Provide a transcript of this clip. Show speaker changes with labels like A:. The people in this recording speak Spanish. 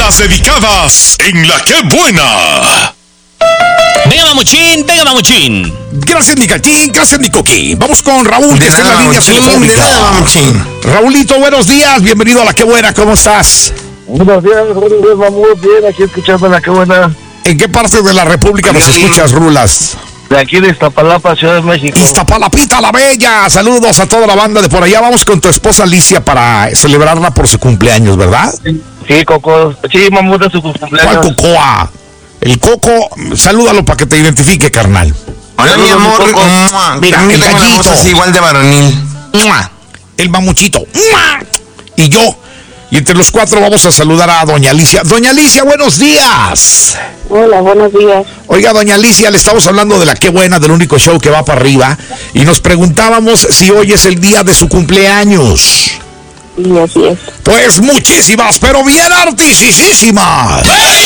A: Las dedicadas en La Qué Buena.
B: Venga, mamuchín.
C: Gracias, mi cachín. Gracias, mi coqui. Vamos con Raúl, que está en la línea telefónica. Raulito, buenos días. Bienvenido a La Qué Buena. ¿Cómo estás?
D: Buenos días, mamut. Bien, aquí escuchando La Qué Buena.
C: ¿En qué parte de la República nos escuchas, Rulas?
D: De aquí de Iztapalapa, Ciudad de México.
C: Iztapalapita la Bella. Saludos a toda la banda de por allá. Vamos con tu esposa Alicia para celebrarla por su cumpleaños, ¿verdad?
D: Sí, Coco. Sí, mamut, de su cumpleaños.
C: ¿Cuál Cocoa? El Coco, salúdalo para que te identifique, carnal.
E: Hola, mi amor.
C: Mira, el
E: tengo la voz así igual de varonil.
C: El mamuchito. Y yo. Y entre los cuatro vamos a saludar a doña Alicia. Doña Alicia, buenos días.
F: Hola, buenos días.
C: Oiga, doña Alicia, le estamos hablando de La Qué Buena, del único show que va para arriba. Y nos preguntábamos si hoy es el día de su cumpleaños.
F: Sí, así es.
C: Pues muchísimas, pero bien artisísimas.